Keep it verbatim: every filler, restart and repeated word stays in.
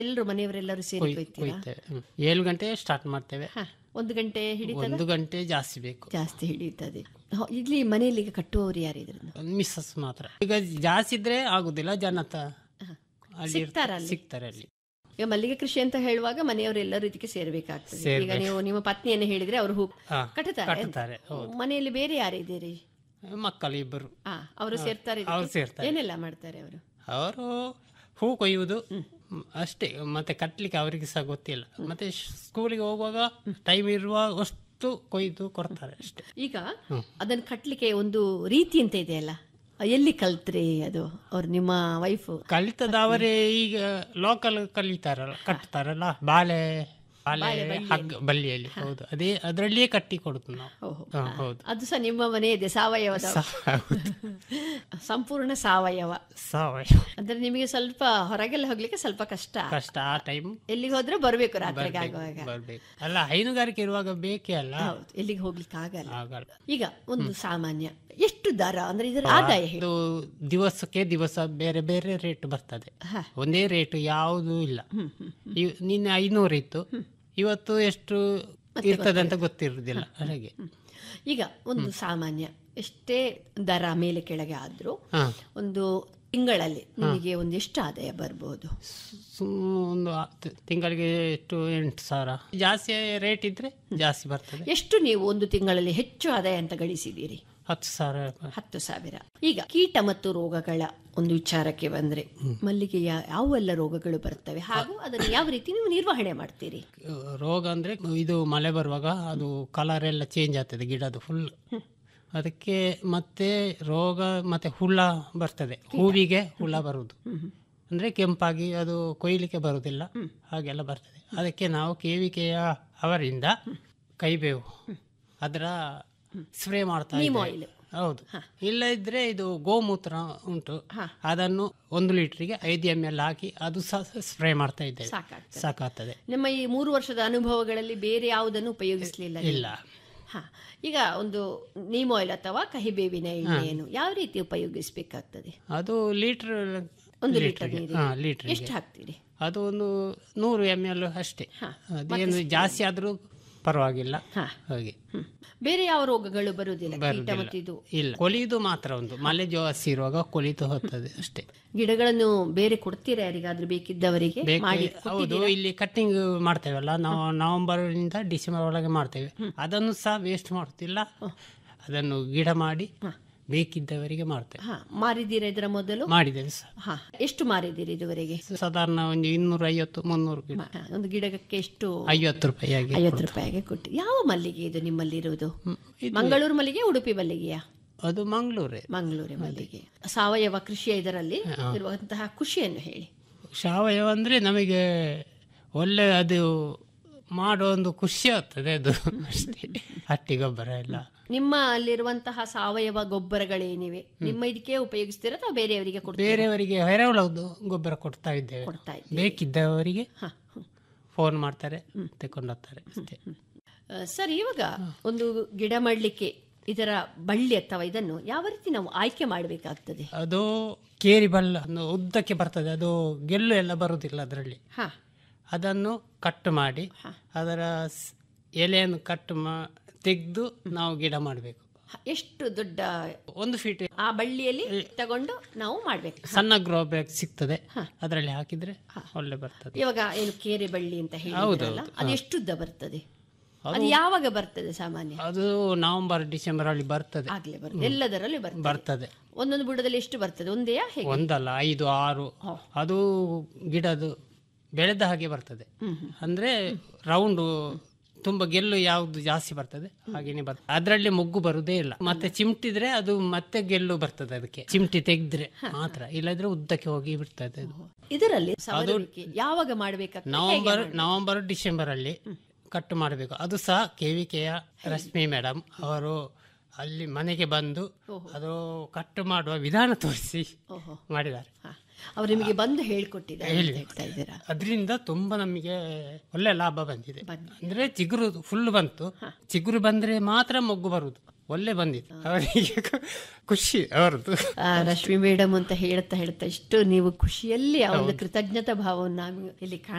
ಎಲ್ಲರೂ ಮನೆಯವರೆಲ್ಲರೂ ಸೇರಿ ಕೊಯ್- ಕೊಯ್ತೀರಾ? ಕೊಯ್ತೇವೆ. ಹ್ಮ್. ಏಳು ಗಂಟೆ ಸ್ಟಾರ್ಟ್ ಮಾಡ್ತೇವೆ. ಹ, ಒಂದು ಗಂಟೆ ಹಿಡಿತದ? ಒಂದು ಗಂಟೆ ಜಾಸ್ತಿ ಬೇಕು. ಜಾಸ್ತಿ ಹಿಡಿಯುತ್ತದೆ. ಹ, ಇಲ್ಲಿ ಮನೆಯಲ್ಲಿ ಈಗ ಕಟ್ಟುವವರು ಯಾರಿದ್ರು? ಮಿಸ್ಸಸ್ ಮಾತ್ರ. ಈಗ ಜಾಸ್ತಿ ಇದ್ರೆ ಆಗುದಿಲ್ಲ, ಜನ ತ- ಅಲ್ಲಿ ಸಿಗ್ತಾರ ಇರ್ತಾರೆ- ಅಲ್ಲಿ? ಸಿಗ್ತಾರೆ ಅಲ್ಲಿ. ಈಗ ಮಲ್ಲಿಗೆ ಕೃಷಿ ಅಂತ ಹೇಳುವಾಗ ಮನೆಯವರೆಲ್ಲರೂ ಇದಕ್ಕೆ ಸೇರ್ಬೇಕಾಗ್ತದೆ. ಈಗ ಸೇರ್ಬೇಕು. ನೀವು ನಿಮ್ಮ ಪತ್ನಿಯನ್ನು ಹೇಳಿದ್ರೆ ಅವರು ಹೂ ಹಾ, ಕಟ್ಟುತ್ತಾರೆ. ಕಟ್ಟುತ್ತಾರೆ, ಹೌದು. ಮನೆಯಲ್ಲಿ ಬೇರೆ ಯಾರಿದ್ದೀರಿ? ಮಕ್ಕಳು ಇಬ್ಬರು. ಆ, ಅವರು ಸೇರ್ತಾರೆ ಇದಕ್ಕೆ? ಅವ್ರು ಸೇರ್ತಾರೆ. ಏನೆಲ್ಲ ಮಾಡ್ತಾರೆ ಅವರು? ಅವರು ಹೂ ಕೊಯ್ಯುವುದು ಅಷ್ಟೇ, ಮತ್ತೆ ಕಟ್ಲಿಕ್ಕೆ ಅವರಿಗೆ ಸಹ ಗೊತ್ತಿಲ್ಲ. ಮತ್ತೆ ಸ್ಕೂಲಿಗೆ ಹೋಗುವಾಗ ಟೈಮ್ ಇರುವ ಅಷ್ಟು ಕೊಯ್ದು ಕೊಡ್ತಾರೆ ಅಷ್ಟೇ. ಈಗ ಅದನ್ನು ಕಟ್ಲಿಕ್ಕೆ ಒಂದು ರೀತಿ ಅಂತ ಇದೆಯಲ್ಲ, ಎಲ್ಲಿ ಕಲ್ತ್ರಿ ಅದು? ಅವ್ರು ನಿಮ್ಮ ವೈಫ್ ಕಲಿತದ ಅವರೇ ಈಗ ಲೋಕಲ್ ಕಲಿತಾರಲ್ಲ, ಕಟ್ತಾರಲ್ಲ, ಬಾಳೆ ಬಾಳೆ ಹಗ್ಗ ಬಳ್ಳಿಯಲ್ಲಿ. ಹೌದು, ಅದೇ ಅದರಲ್ಲಿಯೇ ಕಟ್ಟಿ ಕೊಡುದು ನಾವು. ಹಾ, ಹೌದು. ಅದು ಸಹ ನಿಮ್ಮ ಮನೆ ಇದೆ, ಸಾವಯವ, ಸಂಪೂರ್ಣ ಸಾವಯವ. ಸಾವಯವ ಅಂದ್ರೆ ನಿಮಗೆ ಸ್ವಲ್ಪ ಹೊರಗೆಲ್ಲ ಹೋಗ್ಲಿಕ್ಕೆ ಸ್ವಲ್ಪ ಕಷ್ಟ ಕಷ್ಟ. ಆ ಟೈಮ್ ಎಲ್ಲಿಗೆ ಹೋದ್ರೆ ಬರ್ಬೇಕು, ರಾತ್ರಿಗೆ ಆಗುವಾಗ ಬರ್ಬೇಕು. ಅಲ್ಲ, ಹೈನುಗಾರಿಕೆ ಇರುವಾಗ ಬೇಕೇ ಅಲ್ಲ. ಹೌದು, ಎಲ್ಲಿಗೆ ಹೋಗ್ಲಿಕ್ಕೆ ಆಗಲ್ಲ. ಆಗಲ್ಲ. ಈಗ ಒಂದು ಸಾಮಾನ್ಯ ಎಷ್ಟು ದರ ಅಂದ್ರೆ ಇದರ ಆದಾಯ ಹೇಳಿ? ಇದು ದಿವಸಕ್ಕೆ ದಿವಸ ಬೇರೆ ಬೇರೆ ರೇಟ್ ಬರ್ತದೆ. ಒಂದೇ ರೇಟ್ ಯಾವುದು ಇಲ್ಲ. ಇವ್- ನಿನ್ನೆ ಐನೂರು ಇತ್ತು, ಇವತ್ತು ಎಷ್ಟು ಇರ್ತದೆ ಅಂತ ಗೊತ್ತಿರುವುದಿಲ್ಲ. ಹಾಗೆ ಈಗ ಒಂದು ಸಾಮಾನ್ಯ ಎಷ್ಟೇ ದರ ಮೇಲೆ ಕೆಳಗೆ ಆದ್ರೂ ಹಾ. ಒಂದು ತಿಂಗಳಲ್ಲಿ ನಿಮಗೆ ಒಂದು ಎಷ್ಟು ಆದಾಯ ಬರ್ಬೋದು? ಸುಮ್ ಒಂದು ಹತ್ತು ತಿಂಗಳಿಗೆ ಎಷ್ಟು ಎಂಟು ಸಾವಿರ. ಜಾಸ್ತಿ ರೇಟ್ ಇದ್ರೆ ಜಾಸ್ತಿ ಬರ್ತದೆ. ಎಷ್ಟು ನೀವು ಒಂದು ತಿಂಗಳಲ್ಲಿ ಹೆಚ್ಚು ಆದಾಯ ಅಂತ ಗಳಿಸಿದ್ದೀರಿ? ಹತ್ತು ಸಾವಿರ. ಹತ್ತು ಸಾವಿರ. ಈಗ ಕೀಟ ಮತ್ತು ರೋಗಗಳ ಒಂದು ವಿಚಾರಕ್ಕೆ ಬಂದ್ರೆ, ಮಲ್ಲಿಗೆಯ ಯಾವೆಲ್ಲ ರೋಗಗಳು ಬರ್ತವೆ ಹಾಗೂ ಅದನ್ನು ಯಾವ ರೀತಿ ನೀವು ನಿರ್ವಹಣೆ ಮಾಡ್ತೀರಿ? ರೋಗ ಅಂದ್ರೆ ಇದು ಮಳೆ ಬರುವಾಗ ಅದು ಕಲರ್ ಎಲ್ಲ ಚೇಂಜ್ ಆಗ್ತದೆ ಗಿಡದು ಫುಲ್. ಅದಕ್ಕೆ ಮತ್ತೆ ರೋಗ ಮತ್ತೆ ಹುಳ ಬರ್ತದೆ, ಹೂವಿಗೆ ಹುಳ ಬರುವುದು. ಅಂದ್ರೆ ಕೆಂಪಾಗಿ ಅದು ಕೊಯ್ಲಿಕ್ಕೆ ಬರುವುದಿಲ್ಲ, ಹಾಗೆಲ್ಲ ಬರ್ತದೆ. ಅದಕ್ಕೆ ನಾವು ಕೇವಿಕೆಯ ಅವರಿಂದ ಕೈಬೇವು ಅದರ ಸ್ಪ್ರೇ ಮಾಡ್ತಾ ಇದ್ದೇವೆ. ಹೌದು. ಇಲ್ಲ ಇದ್ರೆ ಇದು ಗೋಮೂತ್ರ ಉಂಟು, ಅದನ್ನು ಒಂದು ಲೀಟರ್ಗೆ ಐದು ಎಮ್ ಎಲ್ ಹಾಕಿ ಅದು ಸಹ ಸ್ಪ್ರೇ ಮಾಡ್ತಾ ಇದ್ದೇವೆ. ಸಾಕಾಗ್ತದೆ. ನಿಮ್ಮ ಈ ಮೂರು ವರ್ಷದ ಅನುಭವಗಳಲ್ಲಿ ಬೇರೆ ಯಾವುದನ್ನು ಉಪಯೋಗಿಸಲಿಲ್ಲ? ಇಲ್ಲ. ಹಾ, ಈಗ ಒಂದು ನೀಮ್ ಆಯಿಲ್ ಅಥವಾ ಕಹಿಬೇವಿನ ಎಣ್ಣೆಯನ್ನು ಯಾವ ರೀತಿ ಉಪಯೋಗಿಸಬೇಕಾಗ್ತದೆ? ಅದು ಲೀಟರ್ ಒಂದು ಲೀಟರ್ ಲೀಟರ್ ಎಷ್ಟು ಹಾಕ್ತೀರಿ? ಅದು ಒಂದು ನೂರು ಎಮ್ ಎಲ್ ಅಷ್ಟೇ. ಅದೇನು ಜಾಸ್ತಿ ಆದ್ರೂ ಪರವಾಗಿಲ್ಲ. ಹಾಗೆ ಬೇರೆ ಯಾವ ರೋಗಗಳು ಬರುವುದಿಲ್ಲ? ಕೀಟ ಮತ್ತು ಇದು ಇಲ್ಲ, ಕೊಲಿಯುದು ಮಾತ್ರ ಒಂದು ಮಳೆ ಜಾಸ್ತಿ ಇರುವಾಗ ಕೊಲಿತು ಹೋಗ್ತದೆ ಅಷ್ಟೇ. ಗಿಡಗಳನ್ನು ಬೇರೆ ಕೊಡ್ತೀರಾ ಯಾರಿಗಾದ್ರೂ ಬೇಕಿದ್ದವರಿಗೆ? ಹೌದು, ಇಲ್ಲಿ ಕಟ್ಟಿಂಗ್ ಮಾಡ್ತೇವಲ್ಲ ನಾವು, ನವೆಂಬರ್ ನಿಂದ ಡಿಸೆಂಬರ್ ಒಳಗೆ ಮಾಡ್ತೇವೆ. ಅದನ್ನು ಸಹ ವೇಸ್ಟ್ ಮಾಡುತ್ತಿಲ್ಲ, ಅದನ್ನು ಗಿಡ ಮಾಡಿ ಬೇಕಿದ್ದವರಿಗೆ ಮಾಡ್ತೇವೆ. ಮಾರಿದ್ದೀರಾ ಇದರ ಮೊದಲು? ಮಾಡಿದ್ದೇವೆ ಸರ್. ಹಾ, ಎಷ್ಟು ಮಾರಿದ್ದೀರಿ ಇದುವರೆಗೆ? ಸಾಧಾರಣ ಒಂದು ಇನ್ನೂರ ಐವತ್ತು ಮುನ್ನೂರು ಗಿಡ. ಒಂದು ಗಿಡಕ್ಕೆ ಎಷ್ಟು? ಐವತ್ತು ರೂಪಾಯಿ ಆಗಿ ಐವತ್ತು ರೂಪಾಯಿಗೆ ಕೊಟ್ಟು. ಯಾವ ಮಲ್ಲಿಗೆ ಇದು ನಿಮ್ಮಲ್ಲಿ ಇರುವುದು? ಮಂಗಳೂರು ಮಲ್ಲಿಗೆ, ಉಡುಪಿ ಮಲ್ಲಿಗೆಯಾ? ಅದು ಮಂಗಳೂರೇ. ಮಂಗಳೂರು ಮಲ್ಲಿಗೆ. ಸಾವಯವ ಕೃಷಿಯ ಇದರಲ್ಲಿ ಇರುವಂತಹ ಖುಷಿಯನ್ನು ಹೇಳಿ. ಸಾವಯವ ಅಂದ್ರೆ ನಮಗೆ ಒಳ್ಳೆ ಅದು ಮಾಡೋ ಒಂದು ಖುಷಿ ಆಗ್ತದೆ, ಅದು ಅಷ್ಟೇ. ಹಟ್ಟಿ ಗೊಬ್ಬರ ಎಲ್ಲ ನಿಮ್ಮ ಅಲ್ಲಿರುವಂತಹ ಸಾವಯವ ಗೊಬ್ಬರಗಳೇನಿವೆ ನಿಮ್ಮ ಇದಕ್ಕೆ ಉಪಯೋಗಿಸ್ತೀರಾ ಅಥವಾ ಬೇರೆಯವರಿಗೆ ಕೊಡ್ತೀರಾ? ಬೇರೆಯವರಿಗೆ ಎರೆಹುಳದ್ದು ಗೊಬ್ಬರ ಕೊಡ್ತಾ ಇದ್ದೇವೆ. ಬೇಕಿದ್ದವರಿಗೆ ಫೋನ್ ಮಾಡ್ತಾರೆ, ತಗೊಂಡೋಗ್ತಾರೆ ಅಷ್ಟೇ. ಸರ್, ಇವಾಗ ಒಂದು ಗಿಡ ಮಾಡಲಿಕ್ಕೆ ಇದರ ಬಳ್ಳಿ ಅಥವಾ ಇದನ್ನು ಯಾವ ರೀತಿ ನಾವು ಆಯ್ಕೆ ಮಾಡಬೇಕಾಗ್ತದೆ? ಅದು ಕೇರಿ ಬಳ್ಳ ಉದ್ದಕ್ಕೆ ಬರ್ತದೆ, ಅದು ಗೆಲ್ಲು ಎಲ್ಲ ಬರುವುದಿಲ್ಲ ಅದರಲ್ಲಿ. ಅದನ್ನು ಕಟ್ ಮಾಡಿ ಅದರ ಎಲೆಯನ್ನು ಕಟ್ ಮಾ ತೆಗೆದು ನಾವು ಗಿಡ ಮಾಡಬೇಕು. ಎಷ್ಟು ದೊಡ್ಡ? ಒಂದು ಫೀಟ್ ಆ ಬಳ್ಳಿಯಲ್ಲಿ ತಗೊಂಡು ನಾವು ಮಾಡಬೇಕು. ಸಣ್ಣ ಗ್ರೋ ಬ್ಯಾಗ್ ಸಿಗ್ತದೆ, ಅದರಲ್ಲಿ ಹಾಕಿದ್ರೆ ಒಳ್ಳೆ ಬರ್ತದೆ. ಇವಾಗ ಏನು ಕೇರೆ ಬಳ್ಳಿ ಅಂತ ಹೇಳಿದ್ರಲ್ಲ, ಅದು ಎಷ್ಟು ಉದ್ದ ಬರ್ತದೆ? ಅದು ಯಾವಾಗ ಬರ್ತದೆ ಸಾಮಾನ್ಯ? ಅದು ನವೆಂಬರ್ ಡಿಸೆಂಬರ್ ಅಲ್ಲಿ ಬರ್ತದೆ. ಆಗ್ಲೇ ಬರ್ತದೆ, ಎಲ್ಲದರಲ್ಲಿ ಬರ್ತದೆ. ಒಂದೊಂದು ಬುಡದಲ್ಲಿ ಎಷ್ಟು ಬರ್ತದೆ? ಒಂದೇ? ಒಂದಲ್ಲ, ಐದು ಆರು. ಅದು ಗಿಡದು ಬೆಳೆದ ಹಾಗೆ ಬರ್ತದೆ. ಅಂದ್ರೆ ರೌಂಡ್ ತುಂಬಾ ಗೆಲ್ಲು ಯಾವ್ದು ಜಾಸ್ತಿ ಬರ್ತದೆ ಹಾಗೇನೆ ಬರ್ತದೆ. ಅದರಲ್ಲಿ ಮೊಗ್ಗು ಬರುದೇ ಇಲ್ಲ. ಮತ್ತೆ ಚಿಮ್ಟಿದ್ರೆ ಅದು ಮತ್ತೆ ಗೆಲ್ಲು ಬರ್ತದೆ. ಅದಕ್ಕೆ ಚಿಮ್ಟಿ ತೆಗೆದ್ರೆ ಮಾತ್ರ, ಇಲ್ಲದ್ರೆ ಉದ್ದಕ್ಕೆ ಹೋಗಿ ಬಿಡ್ತದೆ. ಇದರಲ್ಲಿ ಯಾವಾಗ ಮಾಡಬೇಕು? ನವೆಂಬರ್ ನವೆಂಬರ್ ಡಿಸೆಂಬರ್ ಅಲ್ಲಿ ಕಟ್ ಮಾಡಬೇಕು. ಅದು ಸಹ ಕೆವಿಕೆಯ ರಶ್ಮಿ ಮೇಡಮ್ ಅವರು ಅಲ್ಲಿ ಮನೆಗೆ ಬಂದು ಅದು ಕಟ್ ಮಾಡುವ ವಿಧಾನ ತೋರಿಸಿ ಮಾಡಿದ್ದಾರೆ. ಅವರು ನಿಮಗೆ ಬಂದು ಹೇಳಿಕೊಟ್ಟಿದ್ದಾರೆ. ಅದರಿಂದ ತುಂಬಾ ನಮಗೆ ಒಳ್ಳೆ ಲಾಭ ಬಂದಿದೆ. ಅಂದ್ರೆ ಚಿಗುರು ಫುಲ್ ಬಂತು. ಚಿಗುರು ಬಂದ್ರೆ ಮಾತ್ರ ಮೊಗ್ಗು ಬರುದು. ಒಳ್ಳೆ ಬಂದಿತ್ತು, ಅವರಿಗೆ ಖುಷಿ ಅವರದ್ದು. ಆ, ರಶ್ಮಿ ಮೇಡಮ್ ಅಂತ ಹೇಳ್ತಾ ಹೇಳ್ತಾ ಇಷ್ಟು ನೀವು ಖುಷಿಯಲ್ಲಿ ಆ ಒಂದು ಕೃತಜ್ಞತಾ ಭಾವವನ್ನು ನಾವು ಇಲ್ಲಿ